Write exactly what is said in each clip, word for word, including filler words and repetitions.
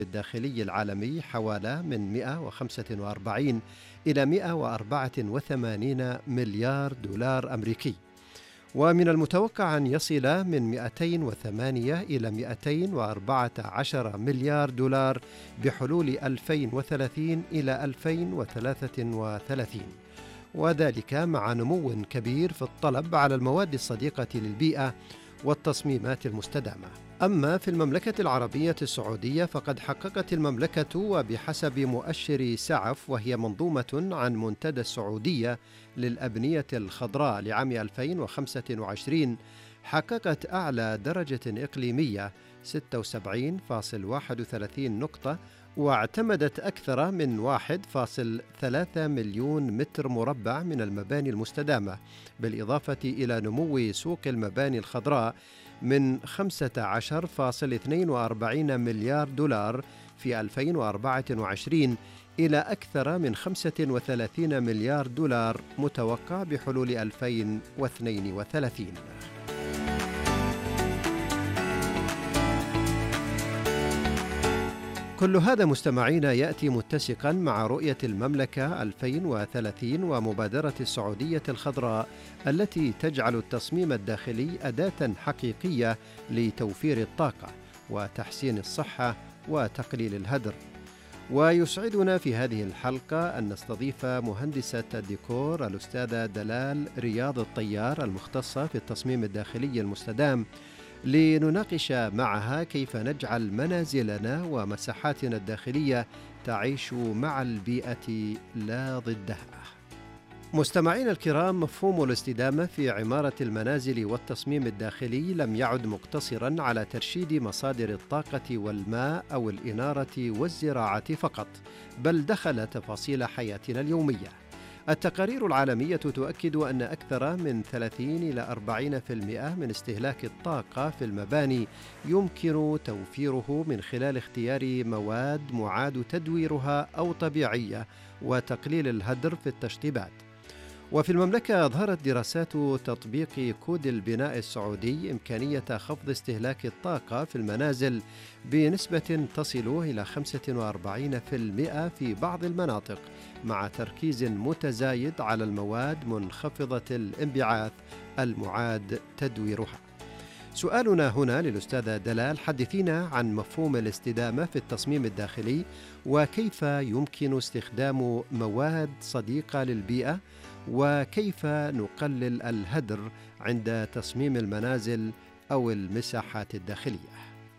الداخلي العالمي حوالي من مئة وخمسة وأربعين إلى مئة وأربعة وثمانين مليار دولار أمريكي، ومن المتوقع أن يصل من مئتين وثمانية إلى مئتين وأربعة عشر مليار دولار بحلول ألفين وثلاثين إلى ألفين وثلاثة وثلاثين، وذلك مع نمو كبير في الطلب على المواد الصديقة للبيئة والتصميمات المستدامة. أما في المملكة العربية السعودية فقد حققت المملكة، وبحسب مؤشر سعف وهي منظومة عن منتدى السعودية للأبنية الخضراء لعام ألفين وخمسة وعشرين، حققت أعلى درجة إقليمية ستة وسبعين فاصلة واحد وثلاثين نقطة، واعتمدت أكثر من واحد فاصلة ثلاثة مليون متر مربع من المباني المستدامة، بالإضافة إلى نمو سوق المباني الخضراء من خمسة عشر فاصلة اثنين وأربعين مليار دولار في ألفين وأربعة وعشرين إلى أكثر من خمسة وثلاثين مليار دولار متوقع بحلول ألفين واثنين وثلاثين. كل هذا مستمعينا يأتي متسقا مع رؤية المملكة ألفين وثلاثين ومبادرة السعودية الخضراء التي تجعل التصميم الداخلي أداة حقيقية لتوفير الطاقة وتحسين الصحة وتقليل الهدر. ويسعدنا في هذه الحلقة أن نستضيف مهندسة الديكور الأستاذة دلال رياض الطيار المختصة في التصميم الداخلي المستدام، لنناقش معها كيف نجعل منازلنا ومساحاتنا الداخلية تعيش مع البيئة لا ضدها. مستمعينا الكرام، مفهوم الاستدامة في عمارة المنازل والتصميم الداخلي لم يعد مقتصرا على ترشيد مصادر الطاقة والماء أو الإنارة والزراعة فقط، بل دخل تفاصيل حياتنا اليومية. التقارير العالمية تؤكد أن أكثر من ثلاثين إلى أربعين بالمئة من استهلاك الطاقة في المباني يمكن توفيره من خلال اختيار مواد معاد تدويرها أو طبيعية وتقليل الهدر في التشطيبات. وفي المملكة أظهرت دراسات تطبيق كود البناء السعودي إمكانية خفض استهلاك الطاقة في المنازل بنسبة تصل إلى خمسة وأربعين بالمئة في بعض المناطق، مع تركيز متزايد على المواد منخفضة الانبعاث المعاد تدويرها. سؤالنا هنا للأستاذة دلال، حدثينا عن مفهوم الاستدامة في التصميم الداخلي، وكيف يمكن استخدام مواد صديقة للبيئة، وكيف نقلل الهدر عند تصميم المنازل أو المساحات الداخلية.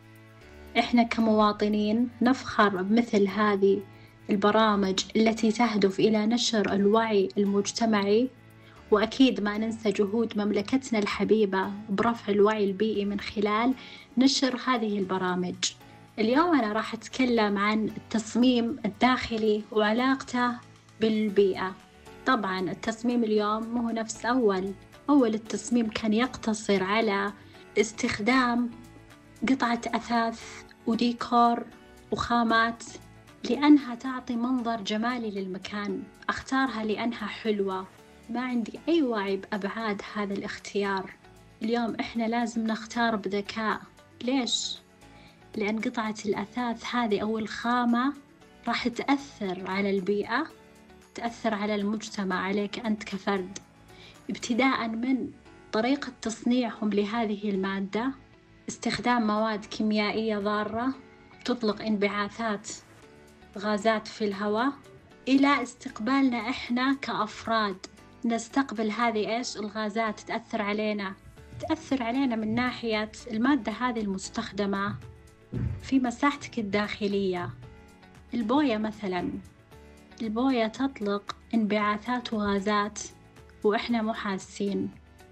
إحنا كمواطنين نفخر بمثل هذه البرامج التي تهدف إلى نشر الوعي المجتمعي، وأكيد ما ننسى جهود مملكتنا الحبيبة برفع الوعي البيئي من خلال نشر هذه البرامج. اليوم أنا راح أتكلم عن التصميم الداخلي وعلاقته بالبيئة. طبعا التصميم اليوم مو نفس أول أول التصميم كان يقتصر على استخدام قطعة أثاث وديكور وخامات لأنها تعطي منظر جمالي للمكان، أختارها لأنها حلوة، ما عندي أي وعي بأبعاد هذا الاختيار. اليوم إحنا لازم نختار بذكاء. ليش؟ لأن قطعة الأثاث هذه أو الخامة راح تأثر على البيئة، تأثر على المجتمع، عليك أنت كفرد، ابتداء من طريقة تصنيعهم لهذه المادة، استخدام مواد كيميائية ضارة تطلق انبعاثات غازات في الهواء، إلى استقبالنا إحنا كأفراد نستقبل هذه إيش الغازات تأثر علينا تأثر علينا من ناحية المادة هذه المستخدمة في مساحتك الداخلية. البوية مثلاً، البوية تطلق انبعاثات وغازات وإحنا مو حاسين.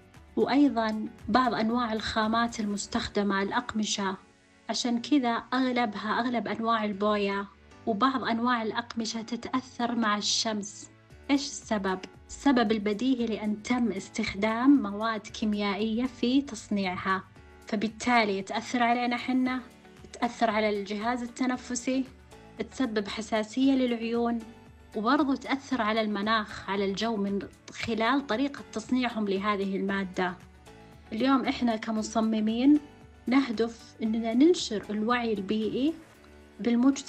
وأيضاً بعض أنواع الخامات المستخدمة، الأقمشة، عشان كذا أغلبها أغلب أنواع البوية وبعض أنواع الأقمشة تتأثر مع الشمس. إيش السبب؟ السبب البديهي لأن تم استخدام مواد كيميائية في تصنيعها، فبالتالي تأثر علينا حنا، تأثر على الجهاز التنفسي، تسبب حساسية للعيون، وبرضو تأثر على المناخ، على الجو، من خلال طريقة تصنيعهم لهذه المادة. اليوم إحنا كمصممين نهدف أننا ننشر الوعي البيئي بالمجتمع